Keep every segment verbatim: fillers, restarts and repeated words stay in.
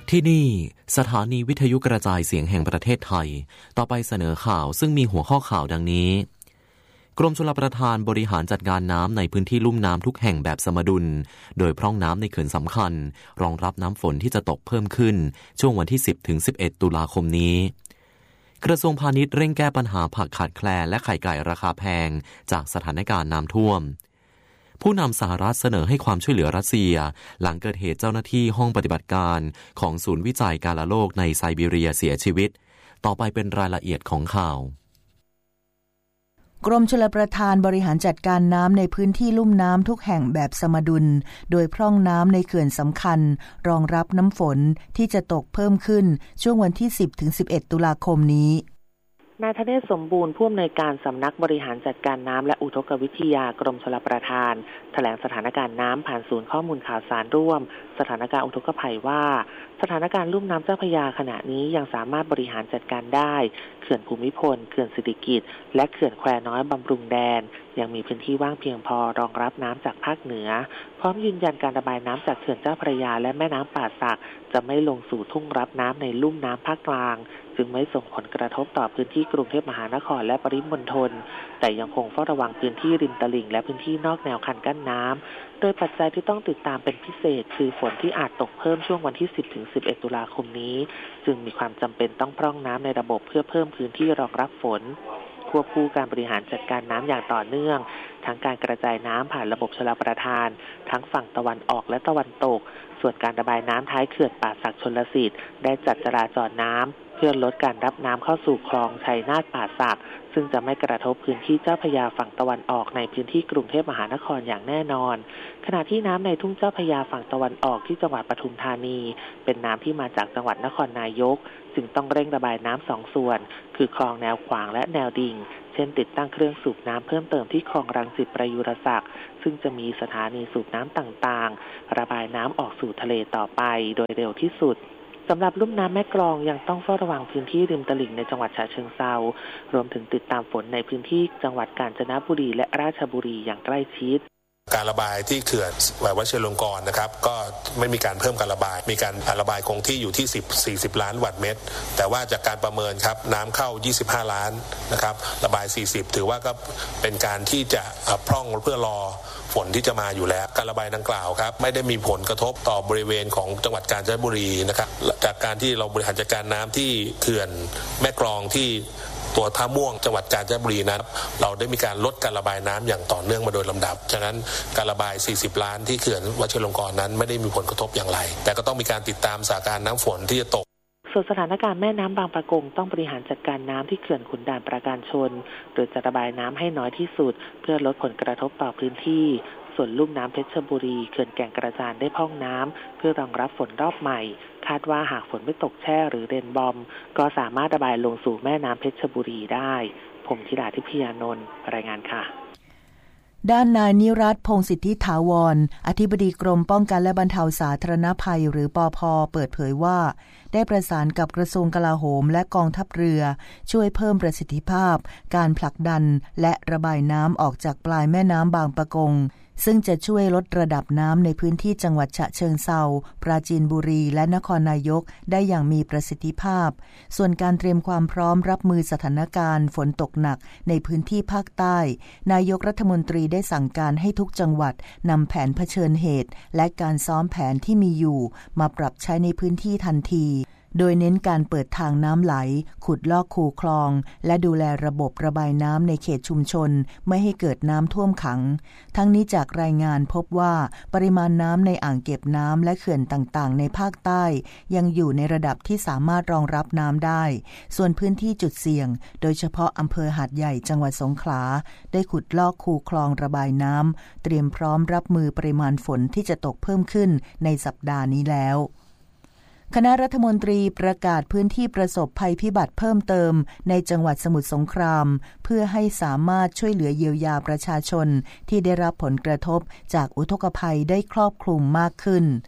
ที่นี่สถานีวิทยุกระจายเสียงแห่งประเทศไทยต่อไปเสนอข่าวซึ่งมีหัวข้อข่าวดังนี้กรมชลประทานบริหารจัดการน้ำในพื้นที่ลุ่มน้ำทุกแห่งแบบสมดุลโดยพร่องน้ำในเขื่อนสำคัญรองรับน้ำฝนที่จะตกเพิ่มขึ้นช่วงวันที่ สิบถึงสิบเอ็ด ตุลาคมนี้กระทรวงพาณิชย์เร่งแก้ปัญหาผักขาดแคลนและไข่ไก่ราคาแพงจากสถานการณ์น้ำท่วมผู้นำสหรัฐเสนอให้ความช่วยเหลือรัสเซียหลังเกิดเหตุเจ้าหน้าที่ห้องปฏิบัติการของศูนย์วิจัยกาฬโรคในไซบีเรียเสียชีวิตต่อไปเป็นรายละเอียดของข่าวกรมชลประทานบริหารจัดการน้ำในพื้นที่ลุ่มน้ำทุกแห่งแบบสมดุลโดยพร่องน้ำในเขื่อนสำคัญรองรับน้ำฝนที่จะตกเพิ่มขึ้นช่วงวันที่ สิบถึงสิบเอ็ด ตุลาคมนี้นายธเนศสมบูรณ์ผู้อำนวยการสำนักบริหารจัดการน้ำและอุทกวิทยากรมชลประทานแถลงสถานการณ์น้ำผ่านศูนย์ข้อมูลข่าวสารร่วมสถานการณ์อุทกภัยว่าสถานการณ์ลุ่มน้ำเจ้าพระยาขณะนี้ยังสามารถบริหารจัดการได้เขื่อนภูมิพลเขื่อนสิริกิติ์และเขื่อนแควน้อยบำรุงแดนยังมีพื้นที่ว่างเพียงพอรองรับน้ำจากภาคเหนือพร้อมยืนยันการระบายน้ำจากเขื่อนเจ้าพระยาและแม่น้ำป่าสักจะไม่ลงสู่ทุ่งรับน้ำในลุ่มน้ำภาคกลางจึงไม่ส่งผลกระทบต่อพื้นที่กรุงเทพมหานครและปริมณฑลแต่ยังคงเฝ้าระวังพื้นที่ริมตลิ่งและพื้นที่นอกแนวคันกั้นน้ำโดยปัจจัยที่ต้องติดตามเป็นพิเศษคือฝนที่อาจตกเพิ่มช่วงวันที่ สิบถึงสิบเอ็ด ตุลาคมนี้จึงมีความจำเป็นต้องพร่องน้ำในระบบเพื่อเพิ่มพื้นที่รองรับฝนควบคู่การบริหารจัดการน้ำอย่างต่อเนื่องทั้งการกระจายน้ำผ่านระบบชลประทานทั้งฝั่งตะวันออกและตะวันตกส่วนการระบายน้ำท้ายเขื่อนป่าสักชลสิทธิ์ได้จัดจราจรน้ำเพื่อลดการรับน้ำเข้าสู่คลองชัยนาทป่าสักซึ่งจะไม่กระทบพื้นที่เจ้าพระยาฝั่งตะวันออกในพื้นที่กรุงเทพมหานครอย่างแน่นอนขณะที่น้ำในทุ่งเจ้าพระยาฝั่งตะวันออกที่จังหวัดปทุมธานีเป็นน้ำที่มาจากจังหวัดนครนายกจึงต้องเร่งระบายน้ำสองส่วนคือคลองแนวขวางและแนวดิ่งเช่นติดตั้งเครื่องสูบน้ำเพิ่มเติมที่คลองรังสิตประยุรศักดิ์ซึ่งจะมีสถานีสูบน้ำต่างๆระบายน้ำออกสู่ทะเลต่อไปโดยเร็วที่สุดสำหรับลุ่มน้ำแม่กลองยังต้องเฝ้าระวังพื้นที่ริมตลิ่งในจังหวัดฉะเชิงเทรารวมถึงติดตามฝนในพื้นที่จังหวัดกาญจนบุรีและราชบุรีอย่างใกล้ชิดการระบายที่เขื่อนวชิรลงกรณ์นะครับก็ไม่มีการเพิ่มการระบายมีการระบายคงที่อยู่ที่สิบ สี่สิบล้านวัตต์เมตรแต่ว่าจากการประเมินครับน้ำเข้ายี่สิบห้าล้านนะครับระบายสี่สิบถือว่าก็เป็นการที่จะพร่องเพื่อรอฝนที่จะมาอยู่แล้วการระบายดังกล่าวครับไม่ได้มีผลกระทบต่อบริเวณของจังหวัดกาญจนบุรีนะครับจากการที่เราบริหารจัดการน้ำที่เขื่อนแม่กลองที่ตัวท่าม่วงจังหวัดกาญจนบุรีนั้นเราได้มีการลดการระบายน้ำอย่างต่อเนื่องมาโดยลำดับฉะนั้นการระบายสี่สิบล้านที่เขื่อนวชิรลงกรณ์นั้นไม่ได้มีผลกระทบอย่างไรแต่ก็ต้องมีการติดตามสถานการณ์น้ำฝนที่จะตกส่วนสถานการณ์แม่น้ำบางปะกงต้องบริหารจัดการน้ำที่เขื่อนขุนด่านปราการชนโดยจะระบายน้ำให้น้อยที่สุดเพื่อลดผลกระทบต่อพื้นที่ส่วนลุ่มน้ำเพชรบุรีเขื่อนแก่งกระจานได้พร่องน้ำเพื่อรองรับฝนรอบใหม่คาดว่าหากฝนไม่ตกแช่หรือเรนบอมก็สามารถระบายลงสู่แม่น้ำเพชรบุรีได้ผมธิดาทิพยานนท์รายงานค่ะด้านนายนิรัตน์พงษ์สิทธิถาวรอธิบดีกรมป้องกันและบรรเทาสาธารณภัยหรือปภ.เปิดเผยว่าได้ประสานกับกระทรวงกลาโหมและกองทัพเรือช่วยเพิ่มประสิทธิภาพการผลักดันและระบายน้ำออกจากปลายแม่น้ำบางปะกงซึ่งจะช่วยลดระดับน้ำในพื้นที่จังหวัดฉะเชิงเทราปราจีนบุรีและนครนายกได้อย่างมีประสิทธิภาพส่วนการเตรียมความพร้อมรับมือสถานการณ์ฝนตกหนักในพื้นที่ภาคใต้นายกรัฐมนตรีได้สั่งการให้ทุกจังหวัดนำแผนเผชิญเหตุและการซ้อมแผนที่มีอยู่มาปรับใช้ในพื้นที่ทันทีโดยเน้นการเปิดทางน้ำไหลขุดลอกคูคลองและดูแลระบบระบายน้ำในเขตชุมชนไม่ให้เกิดน้ำท่วมขังทั้งนี้จากรายงานพบว่าปริมาณน้ำในอ่างเก็บน้ำและเขื่อนต่างๆในภาคใต้ยังอยู่ในระดับที่สามารถรองรับน้ำได้ส่วนพื้นที่จุดเสี่ยงโดยเฉพาะอำเภอหาดใหญ่จังหวัดสงขลาได้ขุดลอกคูคลองระบายน้ำเตรียมพร้อมรับมือปริมาณฝนที่จะตกเพิ่มขึ้นในสัปดาห์นี้แล้วคณะรัฐมนตรีประกาศพื้นที่ประสบภัยพิบัติเพิ่มเติมในจังหวัดสมุทรสงครามเพื่อให้สามารถช่วยเหลือเยียวยาประชาชนที่ได้รับผลกระทบจากอุทกภัยได้ครอบคลุมมากขึ้น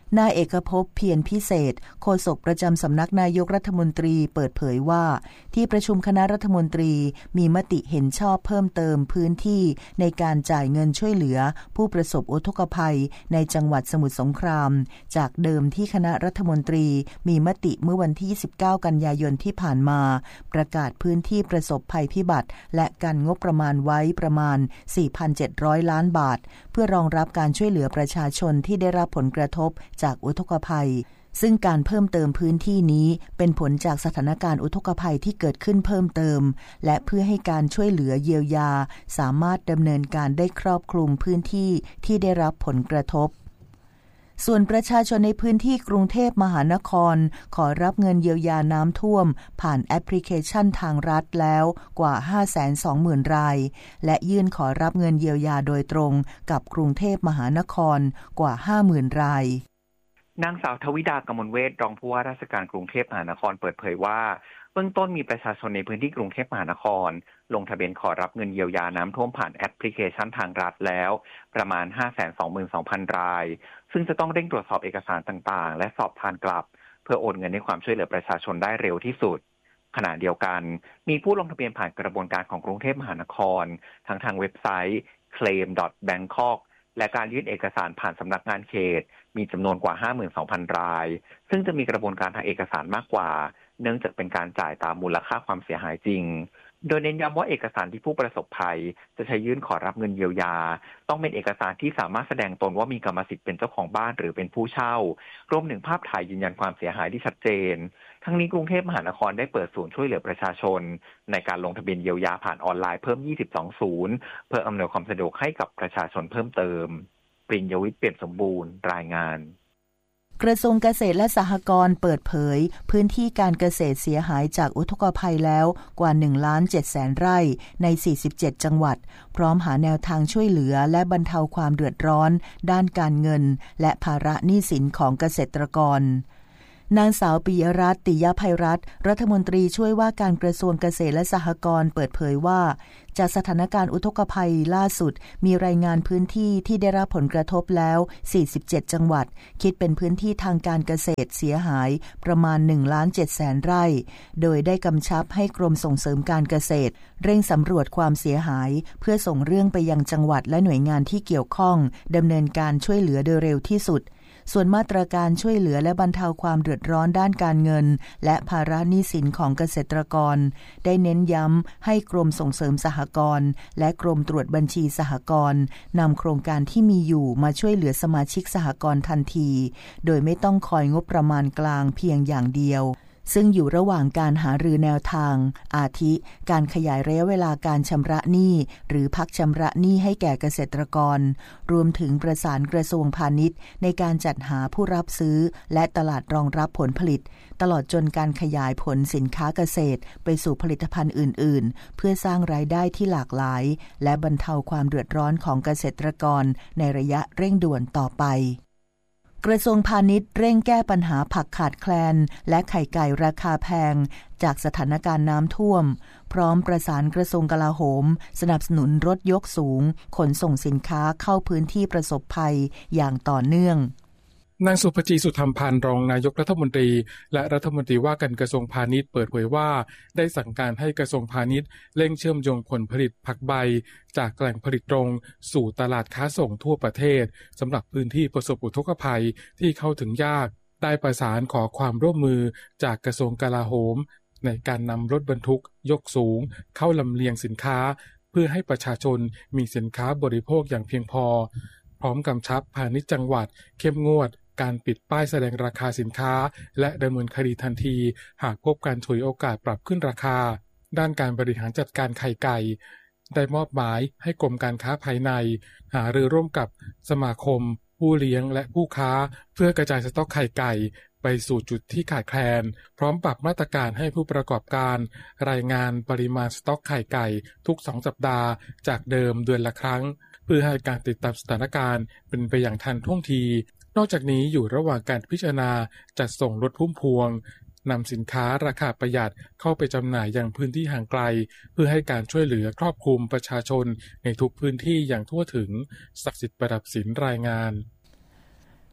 นายเอกภพเพียรพิเศษโฆษกประจำสำนักนายกรัฐมนตรีเปิดเผยว่าที่ประชุมคณะรัฐมนตรีมีมติเห็นชอบเพิ่มเติมพื้นที่ในการจ่ายเงินช่วยเหลือผู้ประสบอุทกภัยในจังหวัดสมุทรสงครามจากเดิมที่คณะรัฐมนตรีมีมติเมื่อวันที่สิบเก้ากันยายนที่ผ่านมาประกาศพื้นที่ประสบภัยพิบัติและกันงบประมาณไว้ประมาณ สี่พันเจ็ดร้อย ล้านบาทเพื่อรองรับการช่วยเหลือประชาชนที่ได้รับผลกระทบจากอุทกภัยซึ่งการเพิ่มเติมพื้นที่นี้เป็นผลจากสถานการณ์อุทกภัยที่เกิดขึ้นเพิ่มเติมและเพื่อให้การช่วยเหลือเยียวยาสามารถดำเนินการได้ครอบคลุมพื้นที่ที่ได้รับผลกระทบส่วนประชาชนในพื้นที่กรุงเทพมหานครขอรับเงินเยียวยาน้ำท่วมผ่านแอปพลิเคชันทางรัฐแล้วกว่า ห้าแสนสองหมื่น รายและยื่นขอรับเงินเยียวยาโดยตรงกับกรุงเทพมหานครกว่า ห้าหมื่น รายนางสาวทวิดากมลเวชรองผู้ว่าราชการกรุงเทพมหานครเปิดเผยว่าเบื้องต้นมีประชาชนในพื้นที่กรุงเทพมหานครลงทะเบียนขอรับเงินเยียวยาน้ำท่วมผ่านแอปพลิเคชันทางรัฐแล้วประมาณ ห้าแสนสองหมื่นสองพัน รายซึ่งจะต้องเร่งตรวจสอบเอกสารต่างๆและสอบทานกลับเพื่อโอนเงินให้ความช่วยเหลือประชาชนได้เร็วที่สุดขณะเดียวกันมีผู้ลงทะเบียนผ่านกระบวนการของกรุงเทพมหานครทั้งทางเว็บไซต์ เคลม ดอท แบงคอก และการยื่นเอกสารผ่านสำนักงานเขตมีจำนวนกว่า ห้าหมื่นสองพัน รายซึ่งจะมีกระบวนการทางเอกสารมากกว่าเนื่องจากเป็นการจ่ายตามมูลค่าความเสียหายจริงโดยเน้นย้ำว่าเอกสารที่ผู้ประสบภัยจะใช้ยื่นขอรับเงินเยียวยาต้องเป็นเอกสารที่สามารถแสดงตนว่ามีกรรมสิทธิ์เป็นเจ้าของบ้านหรือเป็นผู้เช่ารวมถึงภาพถ่ายยืนยันความเสียหายที่ชัดเจนทั้งนี้กรุงเทพมหานครได้เปิดศูนย์ช่วยเหลือประชาชนในการลงทะเบียนเยียวยาผ่านออนไลน์เพิ่มยี่สิบสองศูนย์เพื่ออำนวยความสะดวกให้กับประชาชนเพิ่มเติมปริญญวิทย์เปี่ยมสมบูรณ์รายงานกระทรวงเกษตรและสหกรณ์เปิดเผยพื้นที่การเกษตรเสียหายจากอุทกภัยแล้วกว่า หนึ่งล้านเจ็ดแสน ไร่ในสี่สิบเจ็ดจังหวัดพร้อมหาแนวทางช่วยเหลือและบรรเทาความเดือดร้อนด้านการเงินและภาระหนี้สินของเกษตรกรนางสาวปิยรัตน์ ติยภัยรัตน์รัฐมนตรีช่วยว่าการกระทรวงเกษตรและสหกรณ์เปิดเผยว่าจากสถานการณ์อุทกภัยล่าสุดมีรายงานพื้นที่ที่ได้รับผลกระทบแล้วสี่สิบเจ็ดจังหวัดคิดเป็นพื้นที่ทางการเกษตรเสียหายประมาณ หนึ่งล้านเจ็ดแสน ไร่โดยได้กำชับให้กรมส่งเสริมการเกษตรเร่งสำรวจความเสียหายเพื่อส่งเรื่องไปยังจังหวัดและหน่วยงานที่เกี่ยวข้องดำเนินการช่วยเหลือโดยเร็วที่สุดส่วนมาตรการช่วยเหลือและบรรเทาความเดือดร้อนด้านการเงินและภาระหนี้สินของเกษตรกรได้เน้นย้ำให้กรมส่งเสริมสหกรณ์และกรมตรวจบัญชีสหกรณ์นำโครงการที่มีอยู่มาช่วยเหลือสมาชิกสหกรณ์ทันทีโดยไม่ต้องคอยงบประมาณกลางเพียงอย่างเดียวซึ่งอยู่ระหว่างการหารือแนวทางอาทิการขยายระยะเวลาการชำระหนี้หรือพักชำระหนี้ให้แก่เกษตรกรรวมถึงประสานกระทรวงพาณิชย์ในการจัดหาผู้รับซื้อและตลาดรองรับผลผลิตตลอดจนการขยายผลสินค้าเกษตรไปสู่ผลิตภัณฑ์อื่นๆเพื่อสร้างรายได้ที่หลากหลายและบรรเทาความเดือดร้อนของเกษตรกรในระยะเร่งด่วนต่อไปกระทรวงพาณิชย์เร่งแก้ปัญหาผักขาดแคลนและไข่ไก่ราคาแพงจากสถานการณ์น้ำท่วมพร้อมประสานกระทรวงกลาโหมสนับสนุนรถยกสูงขนส่งสินค้าเข้าพื้นที่ประสบภัยอย่างต่อเนื่องนางสุภจีสุธรรมพันธ์รองนายกรัฐมนตรีและรัฐมนตรีว่าการกระทรวงพาณิชย์เปิดเผยว่าได้สั่งการให้กระทรวงพาณิชย์เร่งเชื่อมโยงผลผลิตผักใบจากแหล่งผลิตตรงสู่ตลาดค้าส่งทั่วประเทศสำหรับพื้นที่ประสบอุทกภัยที่เข้าถึงยากได้ประสานขอความร่วมมือจากกระทรวงกลาโหมในการนำรถบรรทุกยกสูงเข้าลำเลียงสินค้าเพื่อให้ประชาชนมีสินค้าบริโภคอย่างเพียงพอพร้อมกำชับพาณิชย์จังหวัดเข้มงวดการปิดป้ายแสดงราคาสินค้าและดำเนินคดีทันทีหากพบการฉวยโอกาสปรับขึ้นราคาด้านการบริหารจัดการไข่ไก่ได้มอบหมายให้กรมการค้าภายในหารือร่วมกับสมาคมผู้เลี้ยงและผู้ค้าเพื่อกระจายสต็อกไข่ไก่ไปสู่จุดที่ขาดแคลนพร้อมปรับมาตรการให้ผู้ประกอบการรายงานปริมาณสต็อกไข่ไก่ทุกสองสัปดาห์จากเดิมเดือนละครั้งเพื่อให้การติดตามสถานการณ์เป็นไปอย่างทันท่วงทีนอกจากนี้อยู่ระหว่างการพิจารณาจัดส่งรถพุ่มพวงนำสินค้าราคาประหยัดเข้าไปจำหน่ายยังพื้นที่ห่างไกลเพื่อให้การช่วยเหลือครอบคลุมประชาชนในทุกพื้นที่อย่างทั่วถึงศักดิ์สิทธิ์ประดับศิลป์รายงาน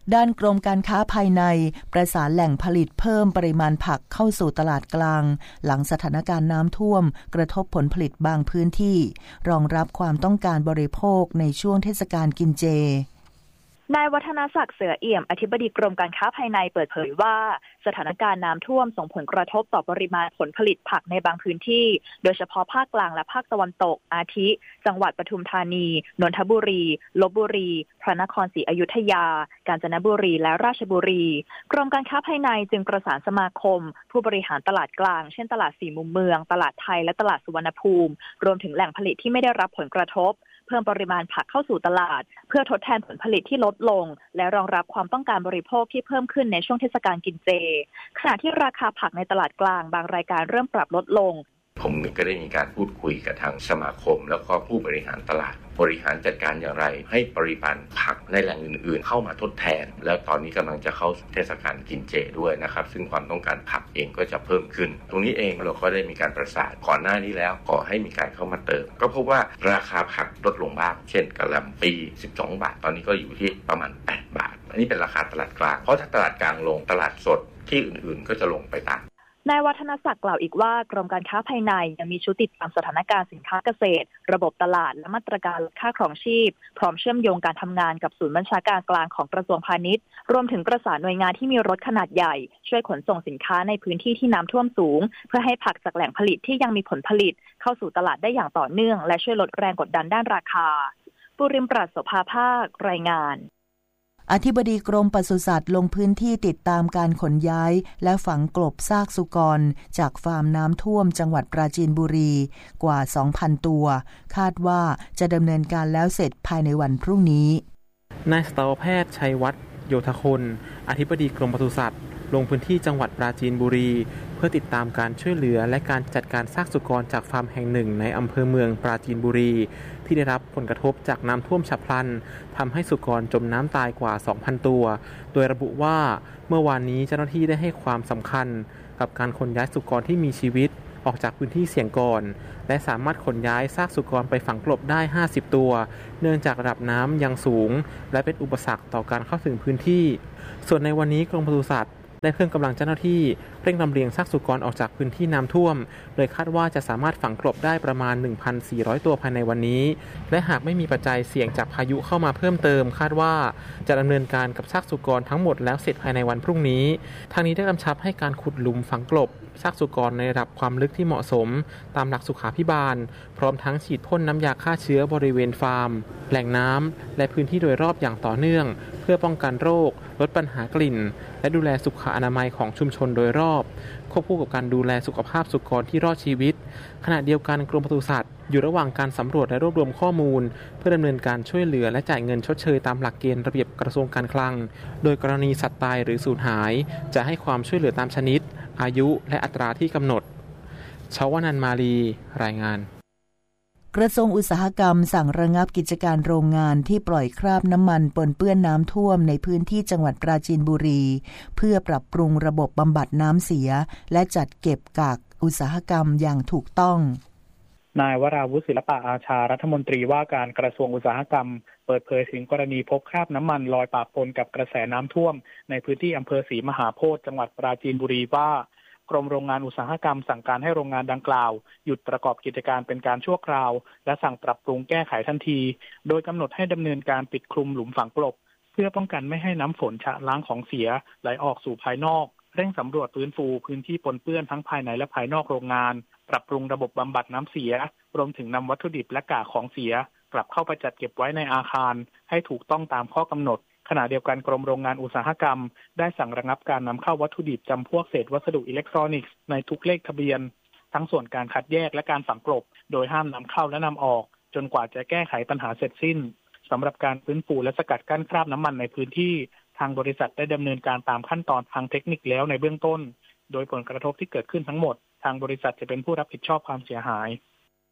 ด้านกรมการค้าภายในประสานแหล่งผลิตเพิ่มปริมาณผักเข้าสู่ตลาดกลางหลังสถานการณ์น้ำท่วมกระทบผลผลิตบางพื้นที่รองรับความต้องการบริโภคในช่วงเทศกาลกินเจนายวัฒนศักดิ์เสือเอี่ยมอธิบดีกรมการค้าภายในเปิดเผยว่าสถานการณ์น้ำท่วมส่งผลกระทบต่อปริมาณผลผลิตผักในบางพื้นที่โดยเฉพาะภาคกลางและภาคตะวันตกอาทิจังหวัดปทุมธานีนนทบุรีลพบุรีพระนครศรีอยุธยากาญจนบุรีและราชบุรีกรมการค้าภายในจึงประสานสมาคมผู้บริหารตลาดกลางเช่นตลาดสี่มุมเมืองตลาดไทยและตลาดสุวรรณภูมิรวมถึงแหล่งผลิตที่ไม่ได้รับผลกระทบเพิ่มปริมาณผักเข้าสู่ตลาดเพื่อทดแทนผลผลิตที่ลดลงและรองรับความต้องการบริโภคที่เพิ่มขึ้นในช่วงเทศกาลกินเจขณะที่ราคาผักในตลาดกลางบางรายการเริ่มปรับลดลงผมก็ได้มีการพูดคุยกับทางสมาคมแล้วก็ผู้บริหารตลาดบริหารจัดการอย่างไรให้ปริมาณผักในแหล่งอื่นๆเข้ามาทดแทนแล้วตอนนี้กำลังจะเข้าเทศกาลกินเจด้วยนะครับซึ่งความต้องการผักเองก็จะเพิ่มขึ้นตรงนี้เองเราก็ได้มีการประสานก่อนหน้านี้แล้วขอให้มีการเข้ามาเติมก็พบว่าราคาผักลดลงบ้างเช่นกะหล่ำปีสิบสองบาทตอนนี้ก็อยู่ที่ประมาณแปดบาทอันนี้เป็นราคาตลาดกลางเพราะถ้าตลาดกลางลงตลาดสดที่อื่นๆก็จะลงไปตามนายวัฒนศักดิ์กล่าวอีกว่ากรมการค้าภายในยังมีชุดติดตามสถานการณ์สินค้าเกษตรระบบตลาดและมาตรการลดค่าครองชีพพร้อมเชื่อมโยงการทำงานกับศูนย์บัญชาการกลางของกระทรวงพาณิชย์รวมถึงประสานหน่วยงานที่มีรถขนาดใหญ่ช่วยขนส่งสินค้าในพื้นที่ที่น้ำท่วมสูงเพื่อให้ผักจากแหล่งผลิตที่ยังมีผลผลิตเข้าสู่ตลาดได้อย่างต่อเนื่องและช่วยลดแรงกดดันด้านราคาปุริมปราศโสภาภาครายงานอธิบดีกรมปศุสัตว์ลงพื้นที่ติดตามการขนย้ายและฝังกลบซากสุกรจากฟาร์มน้ำท่วมจังหวัดปราจีนบุรีกว่า สองพัน ตัวคาดว่าจะดำเนินการแล้วเสร็จภายในวันพรุ่งนี้นายสัตวแพทย์ชัยวัฒน์โยธคนอธิบดีกรมปศุสัตว์ลงพื้นที่จังหวัดปราจีนบุรีเพื่อติดตามการช่วยเหลือและการจัดการซากสุกรจากฟาร์มแห่งหนึ่งในอำเภอเมืองปราจีนบุรีที่ได้รับผลกระทบจากน้ำท่วมฉับพลันทำให้สุกรจมน้ำตายกว่า สองพัน ตัวโดยระบุว่าเมื่อวานนี้เจ้าหน้าที่ได้ให้ความสำคัญกับการขนย้ายสุกรที่มีชีวิตออกจากพื้นที่เสี่ยงก่อนและสามารถขนย้ายซากสุกรไปฝังกลบได้ห้าสิบตัวเนื่องจากระดับน้ำยังสูงและเป็นอุปสรรคต่อการเข้าถึงพื้นที่ส่วนในวันนี้กรมปศุสัตว์ได้เพิ่มกำลังเจ้าหน้าที่เร่งลำเลียงซากสุกรออกจากพื้นที่น้ำท่วมโดยคาดว่าจะสามารถฝังกลบได้ประมาณ หนึ่งพันสี่ร้อย ตัวภายในวันนี้และหากไม่มีปัจจัยเสี่ยงจากพายุเข้ามาเพิ่มเติมคาดว่าจะดำเนินการกับซากสุกรทั้งหมดแล้วเสร็จภายในวันพรุ่งนี้ทางนี้ได้กำชับให้การขุดหลุมฝังกลบซากสุกรในระดับความลึกที่เหมาะสมตามหลักสุขาภิบาลพร้อมทั้งฉีดพ่นน้ำยาฆ่าเชื้อบริเวณฟาร์มแหล่งน้ำและพื้นที่โดยรอบอย่างต่อเนื่องเพื่อป้องกันโรคลดปัญหากลิ่นและดูแลสุขอนามัยของชุมชนโดยรอบควบคู่กับการดูแลสุขภาพสุกรที่รอดชีวิตขณะเดียวกันกรมปศุสัตว์อยู่ระหว่างการสำรวจและรวบรวมข้อมูลเพื่อดำเนินการช่วยเหลือและจ่ายเงินชดเชยตามหลักเกณฑ์ระเบียบกระทรวงการคลังโดยกรณีสัตว์ตายหรือสูญหายจะให้ความช่วยเหลือตามชนิดอายุและอัตราที่กำหนดชวนันท์มาลีรายงานกระทรวงอุตสาหกรรมสั่งระงับกิจการโรงงานที่ปล่อยคราบน้ำมันปนเปื้อนน้ำท่วมในพื้นที่จังหวัดปราจีนบุรีเพื่อปรับปรุงระบบบำบัดน้ำเสียและจัดเก็บกากอุตสาหกรรมอย่างถูกต้องนายวราวุฒิศิลปะอาชารัฐมนตรีว่าการกระทรวงอุตสาหกรรมเปิดเผยถึงกรณีพบคราบน้ำมันลอยปะปนกับกระแสน้ำท่วมในพื้นที่อำเภอศรีมหาโพธิ์จังหวัดปราจีนบุรีว่ากรมโรงงานอุตสาหกรรมสั่งการให้โรงงานดังกล่าวหยุดประกอบกิจการเป็นการชั่วคราวและสั่งปรับปรุงแก้ไขทันทีโดยกำหนดให้ดำเนินการปิดคลุมหลุมฝังกลบเพื่อป้องกันไม่ให้น้ำฝนชะล้างของเสียไหลออกสู่ภายนอกเร่งสำรวจฟื้นฟูพื้นที่ปนเปื้อนทั้งภายในและภายนอกโรงงานปรับปรุงระบบบำบัดน้ำเสียรวมถึงนำวัตถุดิบและกากของเสียกลับเข้าไปจัดเก็บไว้ในอาคารให้ถูกต้องตามข้อกำหนดขณะเดียวกันกรมโรงงานอุตสาหกรรมได้สั่งระงับการนำเข้าวัตถุดิบจำพวกเศษวัสดุอิเล็กทรอนิกส์ในทุกเลขทะเบียนทั้งส่วนการคัดแยกและการฝังกลบโดยห้ามนำเข้าและนำออกจนกว่าจะแก้ไขปัญหาเสร็จสิ้นสำหรับการฟื้นฟูและสกัดกั้นคราบน้ำมันในพื้นที่ทางบริษัทได้ดำเนินการตามขั้นตอนทางเทคนิคแล้วในเบื้องต้นโดยผลกระทบที่เกิดขึ้นทั้งหมดทางบริษัทจะเป็นผู้รับผิดชอบความเสียหาย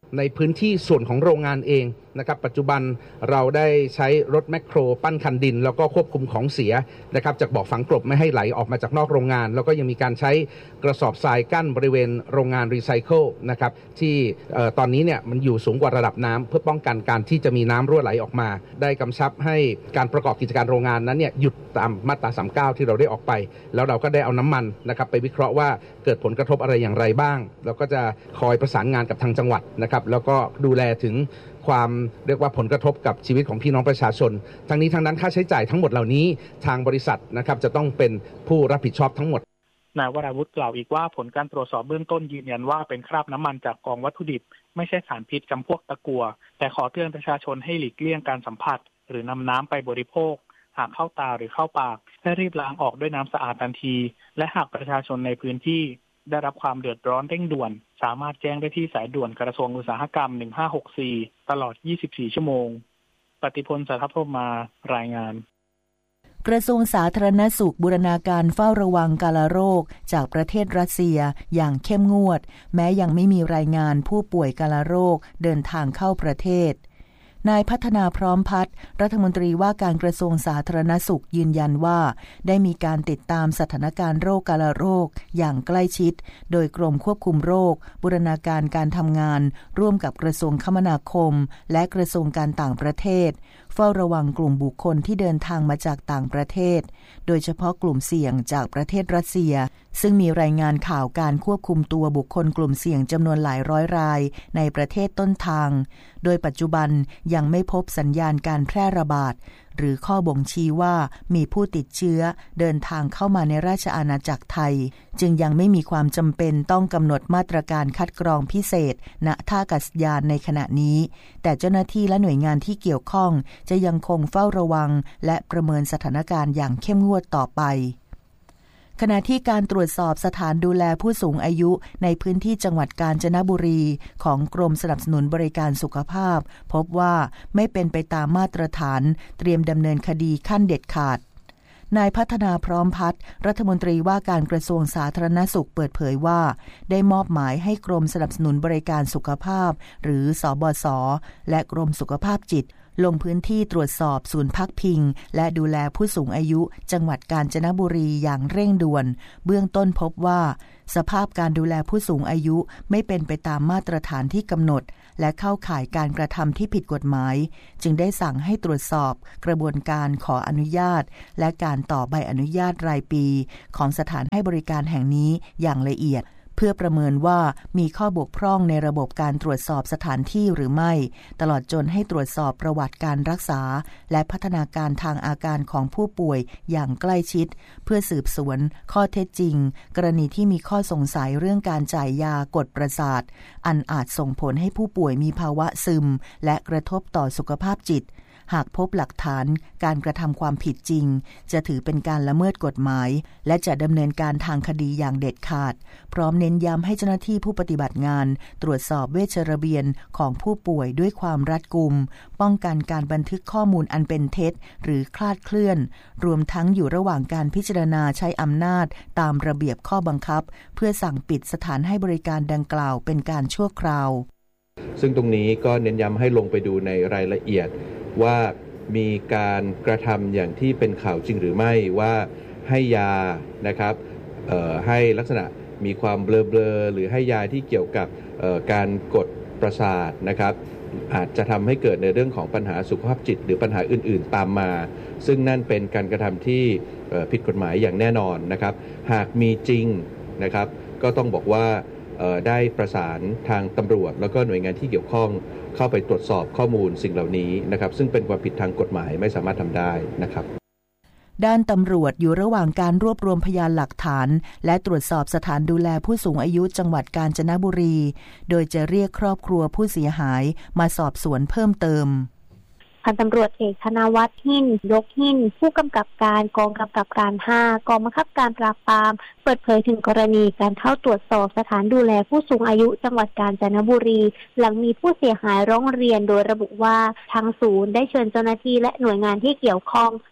ในพื้นที่ส่วนของโรงงานเองนะครับปัจจุบันเราได้ใช้รถแมคโครปั้นคันดินแล้วก็ควบคุมของเสียนะครับจากบ่อฝังกลบไม่ให้ไหลออกมาจากนอกโรงงานแล้วก็ยังมีการใช้กระสอบทรายกั้นบริเวณโรงงานรีไซเคิลนะครับที่ตอนนี้เนี่ยมันอยู่สูงกว่าระดับน้ำเพื่อป้องกันการที่จะมีน้ำรั่วไหลออกมาได้กำชับให้การประกอบกิจการโรงงานนั้นเนี่ยหยุดตามมาตราสามสิบเก้าที่เราได้ออกไปแล้วเราก็ได้เอาน้ำมันนะครับไปวิเคราะห์ว่าเกิดผลกระทบอะไรอย่างไรบ้างเราก็จะคอยประสานงานกับทางจังหวัดนะครับแล้วก็ดูแลถึงความเรียกว่าผลกระทบกับชีวิตของพี่น้องประชาชนทั้งนี้ทั้งนั้นค่าใช้จ่ายทั้งหมดเหล่านี้ทางบริษัทนะครับจะต้องเป็นผู้รับผิดชอบทั้งหมดนายวราวุฒิกล่าวอีกว่าผลการตรวจสอบเบื้องต้นยืนยันว่าเป็นคราบน้ำมันจากกองวัตถุดิบไม่ใช่สารพิษจำพวกตะกั่วแต่ขอเตือนประชาชนให้หลีกเลี่ยงการสัมผัสหรือนำน้ำไปบริโภคหากเข้าตาหรือเข้าปากให้รีบล้างออกด้วยน้ำสะอาดทันทีและหากประชาชนในพื้นที่ได้รับความเดือดร้อนเร่งด่วนสามารถแจ้งได้ที่สายด่วนกระทรวงอุตสาหกรรมหนึ่งห้าหกสี่ตลอดยี่สิบสี่ชั่วโมงปฏิพล สัทธพรหมารายงานกระทรวงสาธารณสุขบูรณาการเฝ้าระวังกาฬโรคจากประเทศรัสเซียอย่างเข้มงวดแม้ยังไม่มีรายงานผู้ป่วยกาฬโรคเดินทางเข้าประเทศนายพัฒนาพร้อมพัฒน์รัฐมนตรีว่าการกระทรวงสาธารณสุขยืนยันว่าได้มีการติดตามสถานการณ์โรคกาฬโรคอย่างใกล้ชิดโดยกรมควบคุมโรคบูรณาการการทำงานร่วมกับกระทรวงคมนาคมและกระทรวงการต่างประเทศเฝ้าระวังกลุ่มบุคคลที่เดินทางมาจากต่างประเทศโดยเฉพาะกลุ่มเสี่ยงจากประเทศรัสเซียซึ่งมีรายงานข่าวการควบคุมตัวบุคคลกลุ่มเสี่ยงจำนวนหลายร้อยรายในประเทศต้นทางโดยปัจจุบันยังไม่พบสัญญาณการแพร่ระบาดหรือข้อบ่งชี้ว่ามีผู้ติดเชื้อเดินทางเข้ามาในราชอาณาจักรไทยจึงยังไม่มีความจำเป็นต้องกำหนดมาตรการคัดกรองพิเศษณท่าอากาศยานในขณะนี้แต่เจ้าหน้าที่และหน่วยงานที่เกี่ยวข้องจะยังคงเฝ้าระวังและประเมินสถานการณ์อย่างเข้มงวดต่อไปขณะที่การตรวจสอบสถานดูแลผู้สูงอายุในพื้นที่จังหวัดกาญจนบุรีของกรมสนับสนุนบริการสุขภาพพบว่าไม่เป็นไปตามมาตรฐานเตรียมดำเนินคดีขั้นเด็ดขาดนายพัฒนาพร้อมพัฒน์รัฐมนตรีว่าการกระทรวงสาธารณสุขเปิดเผยว่าได้มอบหมายให้กรมสนับสนุนบริการสุขภาพหรือสบศและกรมสุขภาพจิตลงพื้นที่ตรวจสอบศูนย์พักพิงและดูแลผู้สูงอายุจังหวัดกาญจนบุรีอย่างเร่งด่วนเบื้องต้นพบว่าสภาพการดูแลผู้สูงอายุไม่เป็นไปตามมาตรฐานที่กำหนดและเข้าข่ายการกระทำที่ผิดกฎหมายจึงได้สั่งให้ตรวจสอบกระบวนการขออนุญาตและการต่อใบอนุญาตรายปีของสถานให้บริการแห่งนี้อย่างละเอียดเพื่อประเมินว่ามีข้อบกพร่องในระบบการตรวจสอบสถานที่หรือไม่ตลอดจนให้ตรวจสอบประวัติการรักษาและพัฒนาการทางอาการของผู้ป่วยอย่างใกล้ชิดเพื่อสืบสวนข้อเท็จจริงกรณีที่มีข้อสงสัยเรื่องการจ่ายยากดประสาทอันอาจส่งผลให้ผู้ป่วยมีภาวะซึมและกระทบต่อสุขภาพจิตหากพบหลักฐานการกระทำความผิดจริงจะถือเป็นการละเมิดกฎหมายและจะดำเนินการทางคดีอย่างเด็ดขาดพร้อมเน้นย้ำให้เจ้าหน้าที่ผู้ปฏิบัติงานตรวจสอบเวชระเบียนของผู้ป่วยด้วยความรัดกุมป้องกันการบันทึกข้อมูลอันเป็นเท็จหรือคลาดเคลื่อนรวมทั้งอยู่ระหว่างการพิจารณาใช้อำนาจตามระเบียบข้อบังคับเพื่อสั่งปิดสถานให้บริการดังกล่าวเป็นการชั่วคราวซึ่งตรงนี้ก็เน้นย้ำให้ลงไปดูในรายละเอียดว่ามีการกระทำอย่างที่เป็นข่าวจริงหรือไม่ว่าให้ยานะครับให้ลักษณะมีความเบลอๆหรือให้ยาที่เกี่ยวกับการกดประสาทนะครับอาจจะทำให้เกิดในเรื่องของปัญหาสุขภาพจิตหรือปัญหาอื่นๆตามมาซึ่งนั่นเป็นการกระทำที่ผิดกฎหมายอย่างแน่นอนนะครับหากมีจริงนะครับก็ต้องบอกว่าได้ประสานทางตำรวจแล้วก็หน่วยงานที่เกี่ยวข้องเข้าไปตรวจสอบข้อมูลสิ่งเหล่านี้นะครับซึ่งเป็นความผิดทางกฎหมายไม่สามารถทำได้นะครับด้านตำรวจอยู่ระหว่างการรวบรวมพยานหลักฐานและตรวจสอบสถานดูแลผู้สูงอายุจังหวัดกาญจนบุรีโดยจะเรียกครอบครัวผู้เสียหายมาสอบสวนเพิ่มเติมพันตำรวจเอกธนวัฒน์หินยกหินผู้กำกับการกองกำกับการห้ากองบังคับการปราบปรามเปิดเผยถึงกรณีการเข้าตรวจสอบสถานดูแลผู้สูงอายุจังหวัดกาญจนบุรีหลังมีผู้เสียหายร้องเรียนโดยระบุว่าทางศูนย์ได้เชิญเจ้าหน้าที่และหน่วยงานที่เกี่ยวข้อง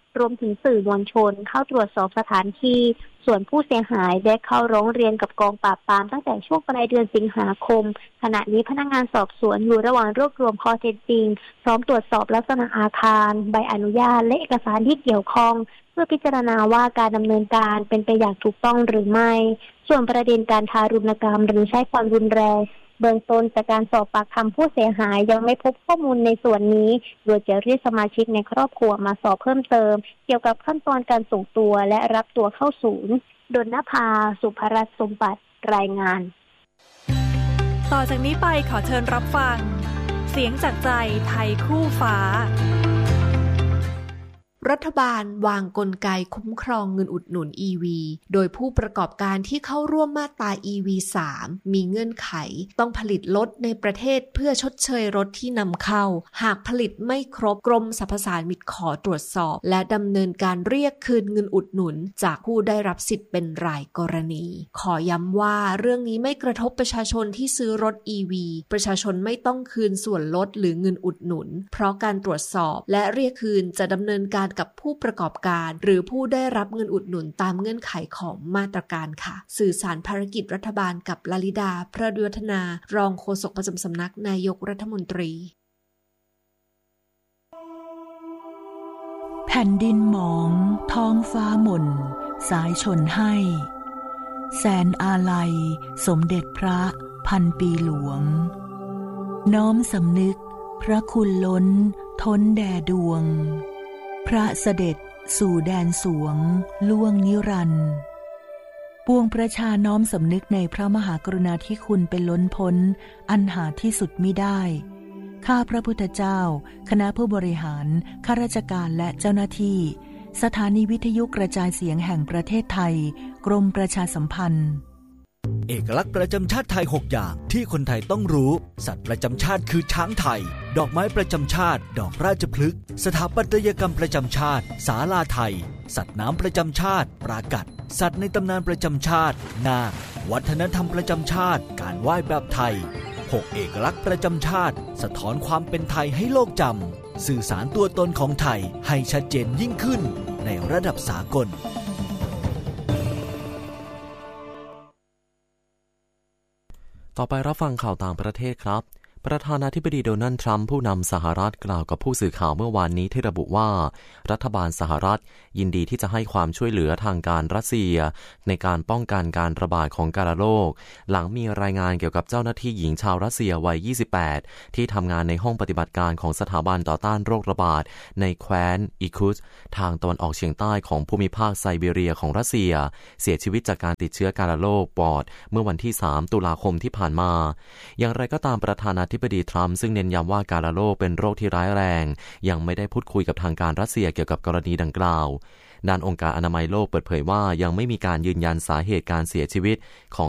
รวมถึงสื่อมวลชนเข้าตรวจสอบสถานที่ส่วนผู้เสียหายได้เข้าร้องเรียนกับกองปราบปรามตั้งแต่ช่วงปลายเดือนสิงหาคมขณะนี้พนักงานสอบสวนอยู่ระหว่างรวบรวมข้อเท็จจริงพร้อมตรวจสอบลักษณะอาคารใบอนุญาตและเอกสารที่เกี่ยวข้องเพื่อพิจารณาว่าการดำเนินการเป็นไปอย่างถูกต้องหรือไม่ส่วนประเด็นการทารุณกรรมหรือใช้ความรุนแรงเบื้องต้นจากการสอบปากคำผู้เสียหายยังไม่พบข้อมูลในส่วนนี้โดยจะเรียกสมาชิกในครอบครัวมาสอบเพิ่มเติมเกี่ยวกับขั้นตอนการส่งตัวและรับตัวเข้าศูนย์ดลนภาสุภรัตน์สมบัติรายงานต่อจากนี้ไปขอเชิญรับฟังเสียงจากใจไทยคู่ฟ้ารัฐบาลวางกลไกคุ้มครองเงินอุดหนุน อี วี โดยผู้ประกอบการที่เข้าร่วมมาตรา อี วี สาม มีเงื่อนไขต้องผลิตรถในประเทศเพื่อชดเชยรถที่นำเข้าหากผลิตไม่ครบกรมสรรพสามิตขอตรวจสอบและดำเนินการเรียกคืนเงินอุดหนุนจากผู้ได้รับสิทธิ์เป็นรายกรณีขอย้ำว่าเรื่องนี้ไม่กระทบประชาชนที่ซื้อรถ อี วี ประชาชนไม่ต้องคืนส่วนลดหรือเงินอุดหนุนเพราะการตรวจสอบและเรียกคืนจะดำเนินการกับผู้ประกอบการหรือผู้ได้รับเงินอุดหนุนตามเงื่อนไขของมาตรการค่ะสื่อสารภารกิจรัฐบาลกับลลิดาพระดุวัฒนารองโฆษกประจำสำนักนายกรัฐมนตรีแผ่นดินหมองท้องฟ้าหม่นสายชนให้แสนอาลัยสมเด็จพระพันปีหลวงน้อมสำนึกพระคุณล้นท้นแด่ดวงพระเสด็จสู่แดนสวงล่วงนิรันดร์ปวงประชาน้อมสำนึกในพระมหากรุณาธิคุณเป็นล้นพ้นอันหาที่สุดมิได้ข้าพระพุทธเจ้าคณะผู้บริหารข้าราชการและเจ้าหน้าที่สถานีวิทยุกระจายเสียงแห่งประเทศไทยกรมประชาสัมพันธ์เอกลักษณ์ประจำชาติไทยหกอย่างที่คนไทยต้องรู้สัตว์ประจำชาติคือช้างไทยดอกไม้ประจำชาติดอกราชพฤกษ์สถาปัตยกรรมประจำชาติศาลาไทยสัตว์น้ำประจำชาติปรากัดสัตว์ในตำนานประจำชาตินาควัฒนธรรมประจำชาติการไหว้แบบไทยหกเอกลักษณ์ประจำชาติสะท้อนความเป็นไทยให้โลกจำสื่อสารตัวตนของไทยให้ชัดเจนยิ่งขึ้นในระดับสากลต่อไปรับฟังข่าวต่างประเทศครับประธานาธิบดีโดนัลด์ทรัมป์ผู้นำสหรัฐกล่าวกับผู้สื่อข่าวเมื่อวานนี้ที่ระบุว่ารัฐบาลสหรัฐยินดีที่จะให้ความช่วยเหลือทางการรัสเซียในการป้องกันการระบาดของกาฬโรคหลังมีรายงานเกี่ยวกับเจ้าหน้าที่หญิงชาวรัสเซียวัยยี่สิบแปดที่ทำงานในห้องปฏิบัติการของสถาบันต่อต้านโรคระบาดในแคว้นอิคุสทางตะวันออกเฉียงใต้ของภูมิภาคไซบีเรียของรัสเซียเสียชีวิตจากการติดเชื้อกาฬโรคปอดเมื่อวันที่สามตุลาคมที่ผ่านมาอย่างไรก็ตามประธานาธิบดีทรัมป์ซึ่งเน้นย้ำว่ากาฬโรคเป็นโรคที่ร้ายแรงยังไม่ได้พูดคุยกับทางการรัสเซียเกี่ยวกับกรณีดังกล่าวด้านองค์การอนามัยโลกเปิดเผยว่ายังไม่มีการยืนยันสาเหตุการเสียชีวิตของ